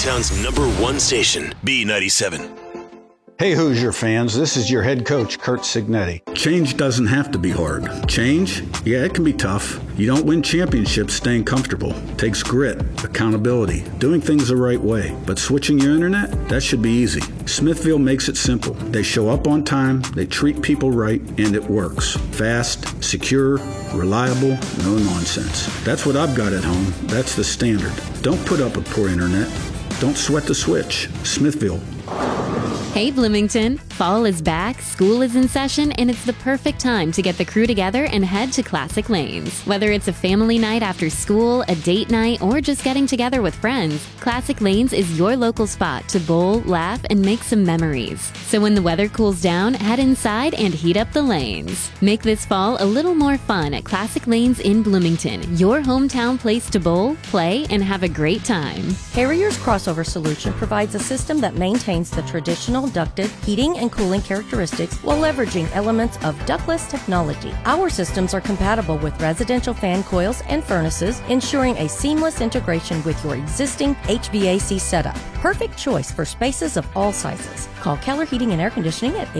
Town's #1 station, B97. Hey Hoosier fans, this is your head coach, Kurt Signetti. Change doesn't have to be hard. Change? Yeah, it can be tough. You don't win championships staying comfortable. It takes grit, accountability, doing things the right way. But switching your internet? That should be easy. Smithville makes it simple. They show up on time, they treat people right, and it works. Fast, secure, reliable, no nonsense. That's what I've got at home. That's the standard. Don't put up with poor internet. Don't sweat the switch. Smithville. Hey Bloomington, fall is back, school is in session, and it's the perfect time to get the crew together and head to Classic Lanes. Whether it's a family night after school, a date night, or just getting together with friends, Classic Lanes is your local spot to bowl, laugh, and make some memories. So when the weather cools down, head inside and heat up the lanes. Make this fall a little more fun at Classic Lanes in Bloomington, your hometown place to bowl, play, and have a great time. Carrier's Crossover Solution provides a system that maintains the traditional ducted heating and cooling characteristics while leveraging elements of ductless technology. Our systems are compatible with residential fan coils and furnaces, ensuring a seamless integration with your existing HVAC setup. Perfect choice for spaces of all sizes. Call Keller Heating and Air Conditioning at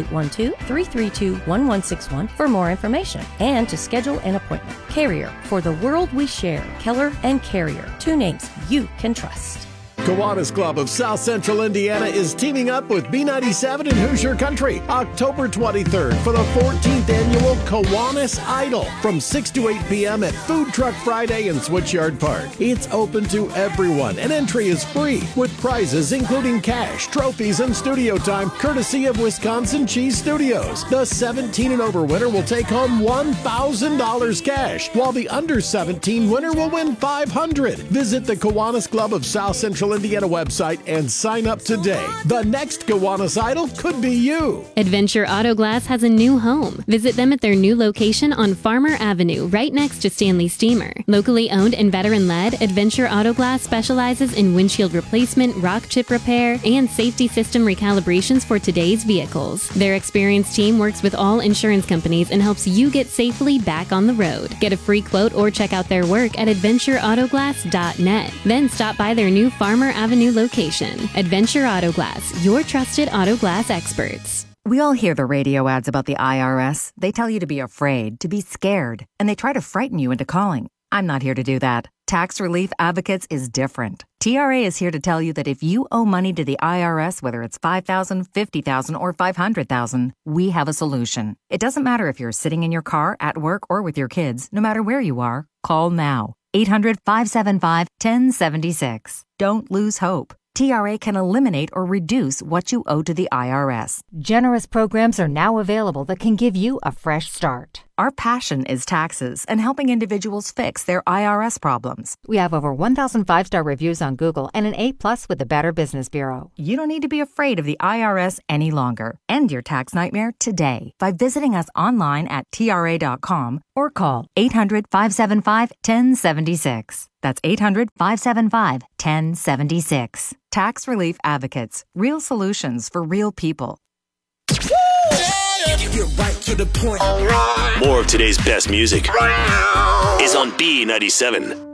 812-332-1161 for more information and to schedule an appointment. Carrier, for the world we share. Keller and Carrier, two names you can trust. Kiwanis Club of South Central Indiana is teaming up with B97 and Hoosier Country October 23rd for the 14th annual Kiwanis Idol from 6 to 8 p.m. at Food Truck Friday in Switchyard Park. It's open to everyone and entry is free with prizes including cash, trophies, and studio time courtesy of Wisconsin Cheese Studios. The 17 and over winner will take home $1,000 cash, while the under 17 winner will win $500. Visit the Kiwanis Club of South Central Indiana website and sign up today. The next Kiwanis Idol could be you. Adventure Auto Glass has a new home. Visit them at their new location on Farmer Avenue, right next to Stanley Steamer. Locally owned and veteran-led, Adventure Auto Glass specializes in windshield replacement, rock chip repair, and safety system recalibrations for today's vehicles. Their experienced team works with all insurance companies and helps you get safely back on the road. Get a free quote or check out their work at adventureautoglass.net. Then stop by their new Farmer Avenue location. Adventure Auto Glass, your trusted auto glass experts. We all hear the radio ads about the IRS. They tell you to be afraid, to be scared, and they try to frighten you into calling. I'm not here to do that. Tax Relief Advocates is different. TRA is here to tell you that if you owe money to the IRS, whether it's $5,000, $50,000, or $500,000, we have a solution. It doesn't matter if you're sitting in your car, at work, or with your kids. No matter where you are, call now. 800-575-1076. Don't lose hope. TRA can eliminate or reduce what you owe to the IRS. Generous programs are now available that can give you a fresh start. Our passion is taxes and helping individuals fix their IRS problems. We have over 1,000 5-star reviews on Google and an A+ with the Better Business Bureau. You don't need to be afraid of the IRS any longer. End your tax nightmare today by visiting us online at TRA.com or call 800-575-1076. That's 800-575-1076. Tax Relief Advocates. Real solutions for real people. Get right to the point. More of today's best music is on B97.